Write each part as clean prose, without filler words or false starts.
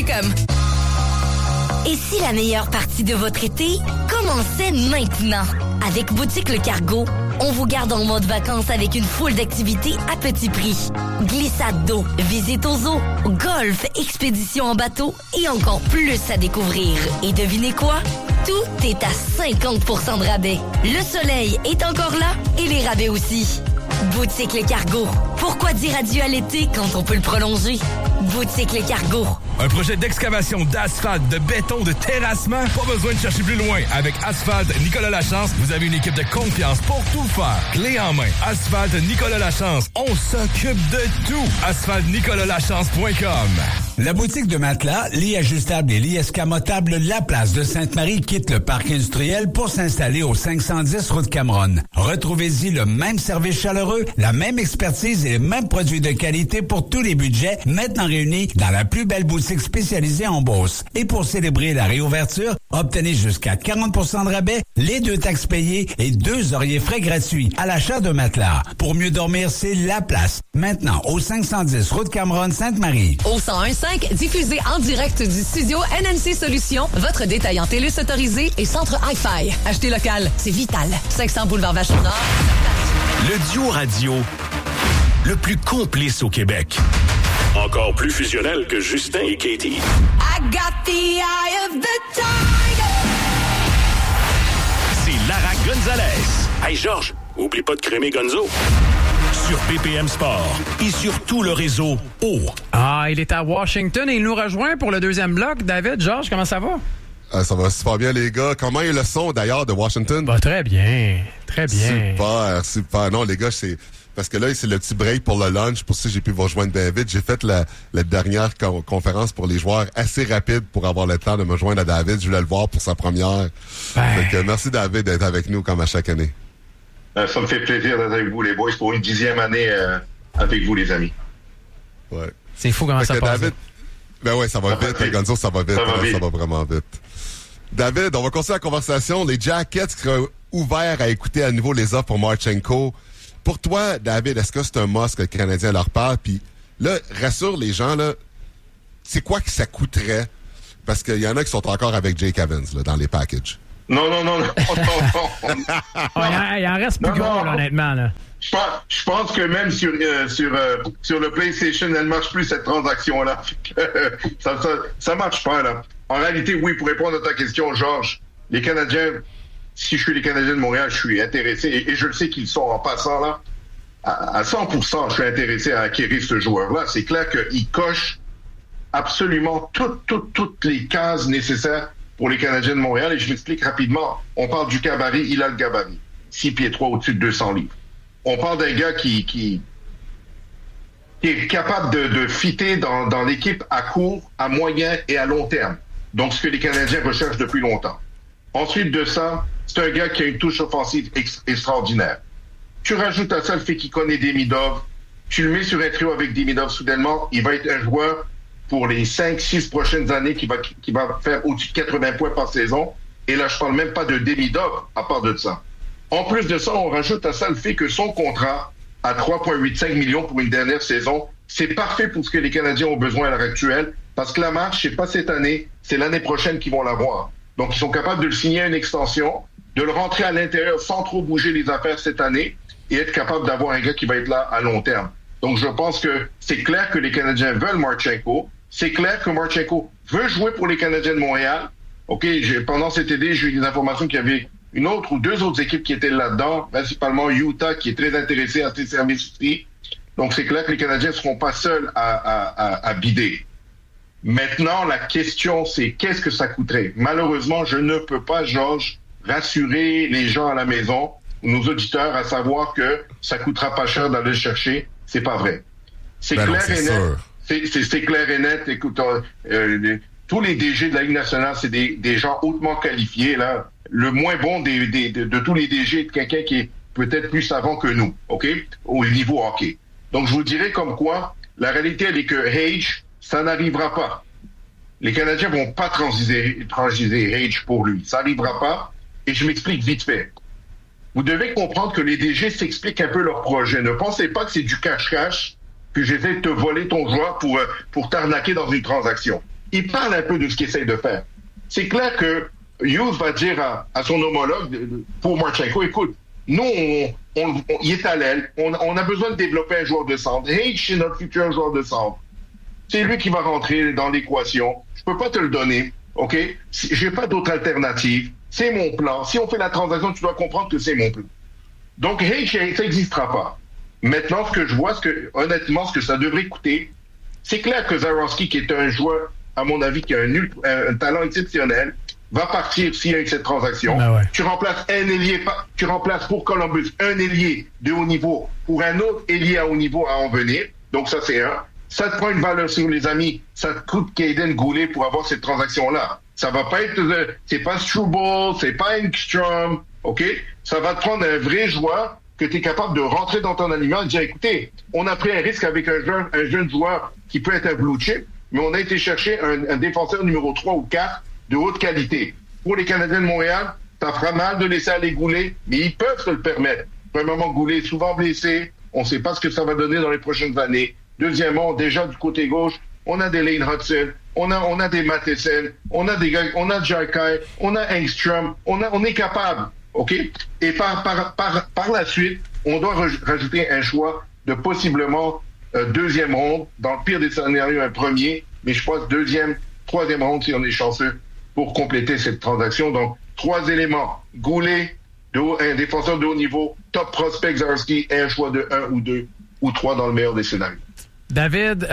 boutiqueleclargo.com. Et si la meilleure partie de votre été commençait maintenant? Avec Boutique Le Cargo, on vous garde en mode vacances avec une foule d'activités à petit prix. Glissade d'eau, visite aux eaux, golf, expédition en bateau et encore plus à découvrir. Et devinez quoi? Tout est à 50% de rabais. Le soleil est encore là et les rabais aussi. Boutique Le Cargo. Pourquoi dire adieu à l'été quand on peut le prolonger? Boutique Le Cargo. Un projet d'excavation, d'asphalte, de béton, de terrassement? Pas besoin de chercher plus loin. Avec Asphalte Nicolas Lachance, vous avez une équipe de confiance pour tout faire. Clé en main. Asphalte Nicolas Lachance. On s'occupe de tout. asphaltenicolasLachance.com. La boutique de matelas, lits ajustables et lits escamotables La Place de Sainte-Marie quitte le parc industriel pour s'installer au 510 route Cameron. Retrouvez-y le même service chaleureux, la même expertise et les mêmes produits de qualité pour tous les budgets, maintenant réunis dans la plus belle boutique spécialisée en Beauce. Et pour célébrer la réouverture, obtenez jusqu'à 40% de rabais, les 2 taxes payées et 2 oreillers frais gratuits à l'achat de matelas. Pour mieux dormir, c'est La Place. Maintenant, au 510 route Cameron Sainte-Marie. Au 101.5, diffusé en direct du studio NNC Solutions, votre détaillant TELUS autorisé et centre Hi-Fi. Achetez local, c'est vital. 500 boulevard Vachon-Nord. Le duo radio le plus complice au Québec. Encore plus fusionnel que Justin et Katie. I got the eye of the tiger. C'est Lara Gonzalez. Hey Georges, oublie pas de crémer Gonzo. Sur PPM Sport et sur tout le réseau O. Ah, il est à Washington et il nous rejoint pour le deuxième bloc. David, Georges, comment ça va? Ça va super bien, les gars. Comment est le son, d'ailleurs, de Washington? Bah, très bien. Très bien. Super, super. Non, les gars, c'est... Parce que là, c'est le petit break pour le lunch. Pour ça, j'ai pu vous rejoindre bien vite. J'ai fait la dernière conférence pour les joueurs assez rapide pour avoir le temps de me joindre à David. Je voulais le voir pour sa première. Donc, merci, David, d'être avec nous comme à chaque année. Ça me fait plaisir d'être avec vous, les boys, pour une 10e année avec vous, les amis. Ouais. C'est fou comment ça passe. David, ben ouais, ça va vite. Gonzo, ça va vite. Ça va vraiment vite. David, on va continuer la conversation. Les Jackets seraient ouverts à écouter à nouveau les offres pour Marchenko. Pour toi, David, est-ce que c'est un must que le Canadien leur parle? Puis là, rassure les gens, là, c'est quoi que ça coûterait? Parce qu'il y en a qui sont encore avec Jake Evans là, dans les packages. Non. Il en reste plus gros, là, honnêtement. Là. Je pense que même sur le PlayStation, elle marche plus, cette transaction-là. Ça marche pas, là. En réalité, oui, pour répondre à ta question, Georges, les Canadiens... Si je suis les Canadiens de Montréal, je suis intéressé, et je le sais qu'ils sont en passant là, à 100%, je suis intéressé à acquérir ce joueur-là. C'est clair qu'il coche absolument toutes les cases nécessaires pour les Canadiens de Montréal, et je m'explique rapidement. On parle du gabarit, il a le gabarit. 6 pieds 3 au-dessus de 200 livres. On parle d'un gars qui est capable de fitter dans l'équipe à court, à moyen et à long terme. Donc, ce que les Canadiens recherchent depuis longtemps. Ensuite de ça, c'est un gars qui a une touche offensive extraordinaire. Tu rajoutes à ça le fait qu'il connaît Demidov, tu le mets sur un trio avec Demidov soudainement, il va être un joueur pour les 5-6 prochaines années qui va faire au-dessus de 80 points par saison. Et là, je parle même pas de Demidov à part de ça. En plus de ça, on rajoute à ça le fait que son contrat à 3,85 millions pour une dernière saison, c'est parfait pour ce que les Canadiens ont besoin à l'heure actuelle, parce que la marche, c'est pas cette année, c'est l'année prochaine qu'ils vont l'avoir. Donc, ils sont capables de le signer à une extension, de le rentrer à l'intérieur sans trop bouger les affaires cette année et être capable d'avoir un gars qui va être là à long terme. Donc, je pense que c'est clair que les Canadiens veulent Marchenko. C'est clair que Marchenko veut jouer pour les Canadiens de Montréal. OK, pendant cet été, j'ai eu des informations qu'il y avait une autre ou 2 autres équipes qui étaient là-dedans, principalement Utah, qui est très intéressé à ses services aussi. Donc, c'est clair que les Canadiens ne seront pas seuls à bider. Maintenant, la question, c'est qu'est-ce que ça coûterait? Malheureusement, je ne peux pas, Georges, rassurer les gens à la maison, nos auditeurs, à savoir que ça coûtera pas cher d'aller le chercher. C'est pas vrai. C'est clair et net. C'est clair et net. Écoute, tous les DG de la Ligue nationale, c'est des gens hautement qualifiés, là. Le moins bon de tous les DG est quelqu'un qui est peut-être plus savant que nous, OK? Au niveau hockey. Donc, je vous dirais comme quoi, la réalité, elle est que Hage, ça n'arrivera pas. Les Canadiens vont pas transiger Hage pour lui. Ça n'arrivera pas. Et je m'explique vite fait. Vous devez comprendre que les DG s'expliquent un peu leur projet. Ne pensez pas que c'est du cash-cash, que j'essaie de te voler ton joueur pour t'arnaquer dans une transaction. il parle un peu de ce qu'il essaye de faire. C'est clair que Hughes va dire à son homologue pour Marchenko, écoute, nous, il est à l'aile, on a besoin de développer un joueur de centre. H, c'est notre futur joueur de centre. C'est lui qui va rentrer dans l'équation. Je peux pas te le donner, OK? J'ai pas d'autre alternative. C'est mon plan. Si on fait la transaction, tu dois comprendre que c'est mon plan. Donc, H, ça n'existera pas. Maintenant, ce que je vois, honnêtement, ce que ça devrait coûter, c'est clair que Zarovski, qui est un joueur, à mon avis, qui a un talent exceptionnel, va partir s'il y a cette transaction. Ben ouais. Tu remplaces un ailier, tu remplaces pour Columbus un ailier de haut niveau pour un autre ailier à haut niveau à en venir. Donc, ça, c'est un. Ça te prend une valeur sur les amis. Ça te coûte Caden Goulet pour avoir cette transaction-là. Ça va pas être, c'est pas Struble, c'est pas Engstrom, OK? Ça va te prendre un vrai joueur que tu es capable de rentrer dans ton alignement et dire, écoutez, on a pris un risque avec un jeune joueur qui peut être un blue chip, mais on a été chercher un défenseur numéro 3 ou 4 de haute qualité. Pour les Canadiens de Montréal, ça fera mal de laisser aller Goulet, mais ils peuvent se le permettre. Premièrement, Goulet est souvent blessé. On ne sait pas ce que ça va donner dans les prochaines années. Deuxièmement, déjà du côté gauche, on a des Lane Hudson, on a des Matheson, on a des gars, on a Jarkai, on a Engstrom, on est capable, OK? Et par la suite, on doit rajouter un choix de possiblement deuxième ronde, dans le pire des scénarios un premier, mais je pense deuxième, troisième ronde si on est chanceux pour compléter cette transaction. Donc, 3 éléments. Goulet, un défenseur de haut niveau, top prospect Zarovski, et un choix de 1 ou 2 ou 3 dans le meilleur des scénarios. David,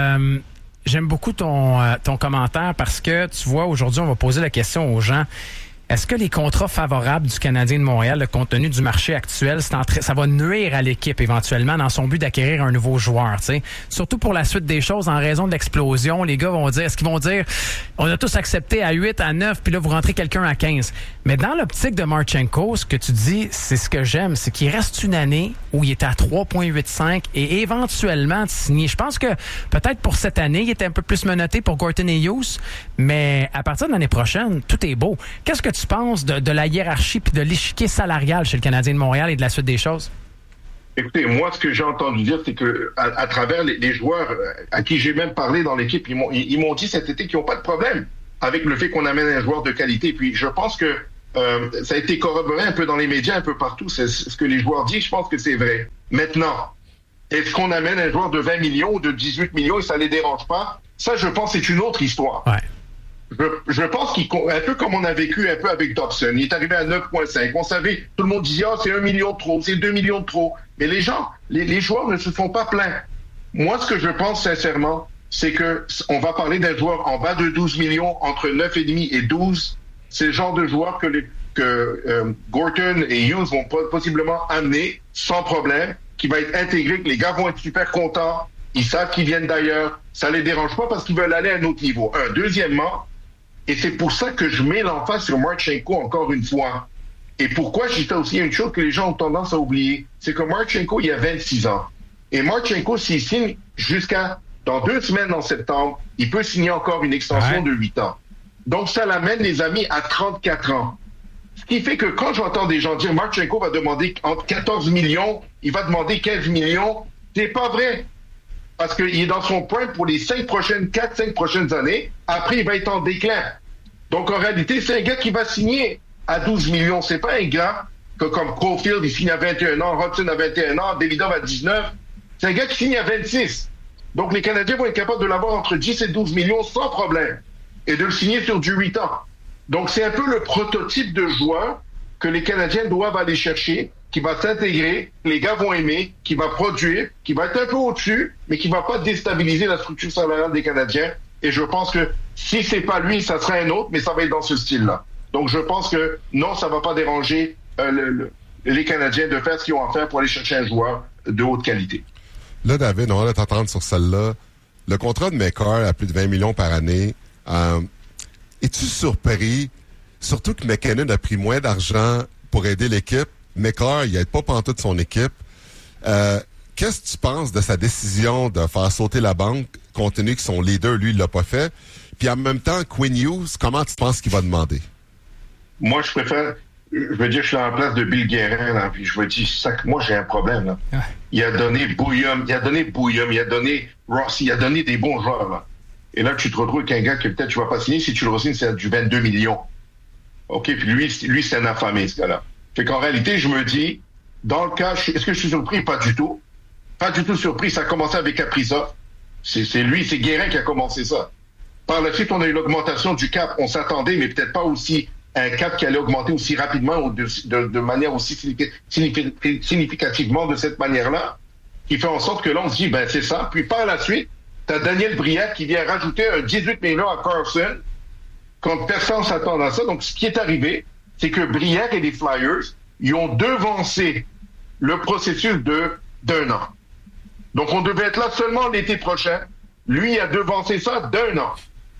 j'aime beaucoup ton commentaire parce que, tu vois, aujourd'hui, on va poser la question aux gens. Est-ce que les contrats favorables du Canadien de Montréal, le compte tenu du marché actuel, ça va nuire à l'équipe éventuellement dans son but d'acquérir un nouveau joueur, tu sais? Surtout pour la suite des choses, en raison de l'explosion, les gars vont dire, est-ce qu'ils vont dire, on a tous accepté à 8, à 9, puis là, vous rentrez quelqu'un à 15. Mais dans l'optique de Marchenko, ce que tu dis, c'est ce que j'aime, c'est qu'il reste une année où il est à 3,85 et éventuellement de signer. Je pense que peut-être pour cette année, il était un peu plus menotté pour Gorton et Hughes, mais à partir de l'année prochaine, tout est beau. Qu'est-ce que tu penses de la hiérarchie puis de l'échiquier salarial chez le Canadien de Montréal et de la suite des choses? Écoutez, moi, ce que j'ai entendu dire, c'est que à travers les joueurs à qui j'ai même parlé dans l'équipe, ils m'ont dit cet été qu'ils n'ont pas de problème avec le fait qu'on amène un joueur de qualité. Puis je pense que ça a été corroboré un peu dans les médias, un peu partout. C'est ce que les joueurs disent, je pense que c'est vrai. Maintenant, est-ce qu'on amène un joueur de 20 millions ou de 18 millions et ça les dérange pas? Ça, je pense, c'est une autre histoire. Ouais. Je pense un peu comme on a vécu un peu avec Dobson. Il est arrivé à 9,5. On savait, tout le monde disait, c'est 1 million de trop, c'est 2 millions de trop. Mais les gens, les joueurs ne se font pas plaindre. Moi, ce que je pense sincèrement, c'est que on va parler d'un joueur en bas de 12 millions, entre 9,5 et 12. C'est le genre de joueur que Gorton et Hughes vont possiblement amener sans problème, qui va être intégré, que les gars vont être super contents. Ils savent qu'ils viennent d'ailleurs. Ça les dérange pas parce qu'ils veulent aller à un autre niveau. Deuxièmement, et c'est pour ça que je mets l'emphase sur Marchenko encore une fois. Et pourquoi j'ai fait aussi une chose que les gens ont tendance à oublier, c'est que Marchenko, il a 26 ans. Et Marchenko, s'il signe jusqu'à dans 2 semaines en septembre, il peut signer encore une extension de 8 ans. Donc, ça l'amène, les amis, à 34 ans. Ce qui fait que quand j'entends des gens dire Marchenko va demander entre 14 millions, il va demander 15 millions, c'est pas vrai. Parce qu'il est dans son prime pour les 4-5 prochaines années. Après, il va être en déclin. Donc, en réalité, c'est un gars qui va signer à 12 millions. C'est pas un gars que, comme Caulfield, il signe à 21 ans, Hudson à 21 ans, Davidov à 19. C'est un gars qui signe à 26. Donc, les Canadiens vont être capables de l'avoir entre 10 et 12 millions sans problème. Et de le signer sur du 8 ans. Donc, c'est un peu le prototype de joueur que les Canadiens doivent aller chercher, qui va s'intégrer, les gars vont aimer, qui va produire, qui va être un peu au-dessus, mais qui va pas déstabiliser la structure salariale des Canadiens. Et je pense que si c'est pas lui, ça sera un autre, mais ça va être dans ce style-là. Donc je pense que non, ça va pas déranger les Canadiens de faire ce qu'ils ont à faire pour aller chercher un joueur de haute qualité. Là, David, on va t'entendre sur celle-là. Le contrat de McCarr à plus de 20 millions par année, es-tu surpris, surtout que McKinnon a pris moins d'argent pour aider l'équipe? McCarr, il n'aide pas pantoute son équipe. Qu'est-ce que tu penses de sa décision de faire sauter la banque, compte tenu que son leader, lui, il l'a pas fait? Puis en même temps, Quinn Hughes, comment tu penses qu'il va demander? Moi, je suis en place de Bill Guérin, là, puis je me dis, moi, j'ai un problème, là. Il a donné Bouillum, il a donné Rossi, il a donné des bons joueurs, là. Et là, tu te retrouves avec un gars que peut-être tu vas pas signer. Si tu le re-signes, c'est du 22 millions. OK, puis lui c'est un affamé, ce gars-là. Fait qu'en réalité, je me dis, dans le cas, est-ce que je suis surpris? Pas du tout. Pas du tout surpris. Ça a commencé avec Kaprizov. C'est Guérin qui a commencé ça. Par la suite, on a eu l'augmentation du cap. On s'attendait, mais peut-être pas aussi un cap qui allait augmenter aussi rapidement ou de manière aussi significativement de cette manière-là, qui fait en sorte que là, on se dit, ben c'est ça. Puis par la suite, tu as Daniel Brière qui vient rajouter un 18 millions à Carlson quand personne s'attend à ça. Donc, ce qui est arrivé, c'est que Brière et les Flyers, ils ont devancé le processus d'un an. Donc, on devait être là seulement l'été prochain. Lui a devancé ça d'1 an.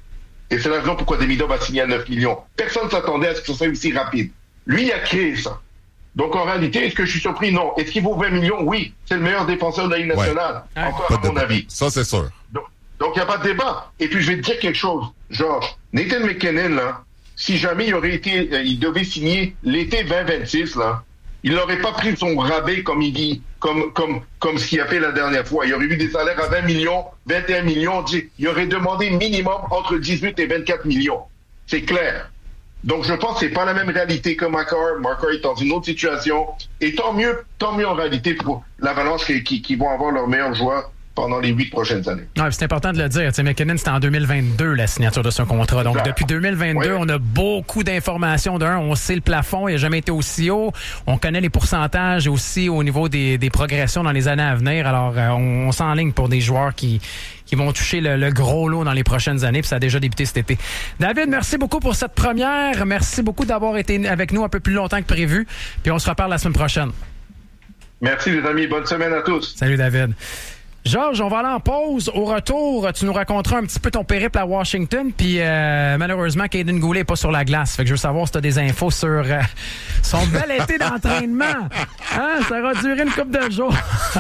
Et c'est la raison pourquoi Demidov a signé à 9 millions. Personne ne s'attendait à ce que ce soit aussi rapide. Lui, il a créé ça. Donc, en réalité, est-ce que je suis surpris? Non. Est-ce qu'il vaut 20 millions? Oui. C'est le meilleur défenseur de la Ligue nationale. Ouais. Encore à mon avis. Ça, c'est sûr. Donc, il n'y a pas de débat. Et puis, je vais te dire quelque chose, Georges. Nathan McKinnon, là, si jamais il devait signer l'été 2026, là, il n'aurait pas pris son rabais, comme il dit, comme ce qu'il a fait la dernière fois. Il aurait eu des salaires à 20 millions, 21 millions. Il aurait demandé minimum entre 18 et 24 millions. C'est clair. Donc, je pense que c'est pas la même réalité que Makar. Makar est dans une autre situation. Et tant mieux en réalité pour l'Avalanche qui vont avoir leurs meilleurs joueurs pendant les 8 prochaines années. Ouais, c'est important de le dire. T'sais, McKinnon, c'était en 2022, la signature de son contrat. Donc, depuis 2022, on a beaucoup d'informations. On sait le plafond, il n'a jamais été aussi haut. On connaît les pourcentages aussi au niveau des progressions dans les années à venir. Alors, on s'enligne pour des joueurs qui vont toucher le gros lot dans les prochaines années. Puis ça a déjà débuté cet été. David, merci beaucoup pour cette première. Merci beaucoup d'avoir été avec nous un peu plus longtemps que prévu. Puis on se reparle la semaine prochaine. Merci, les amis. Bonne semaine à tous. Salut, David. Georges, on va aller en pause. Au retour, tu nous raconteras un petit peu ton périple à Washington. Puis malheureusement, Kaiden Goulet n'est pas sur la glace. Fait que je veux savoir si tu as des infos sur son bel été d'entraînement. Hein? Ça va durer une couple de jours.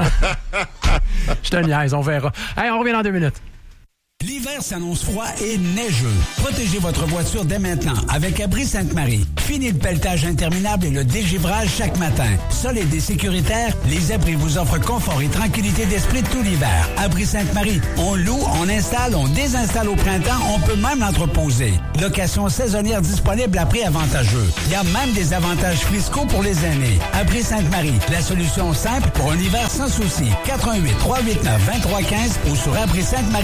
Je te niaise, on verra. Hey, on revient dans 2 minutes. L'hiver s'annonce froid et neigeux. Protégez votre voiture dès maintenant avec Abri Sainte-Marie. Fini le pelletage interminable et le dégivrage chaque matin. Solide et sécuritaire, les abris vous offrent confort et tranquillité d'esprit tout l'hiver. Abri Sainte-Marie, on loue, on installe, on désinstalle au printemps, on peut même l'entreposer. Location saisonnière disponible à prix avantageux. Il y a même des avantages fiscaux pour les aînés. Abri Sainte-Marie, la solution simple pour un hiver sans souci. 88 389 2315 ou sur abri-sainte-marie.